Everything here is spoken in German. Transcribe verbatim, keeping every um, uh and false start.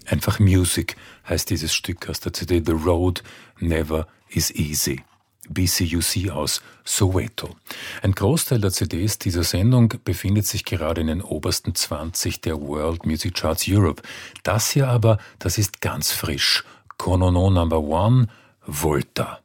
Einfach Music heißt dieses Stück aus der C D The Road Never Is Easy. B C U C aus Soweto. Ein Großteil der C Ds dieser Sendung befindet sich gerade in den obersten zwanzig der World Music Charts Europe. Das hier aber, das ist ganz frisch. Konono Number One, Volta.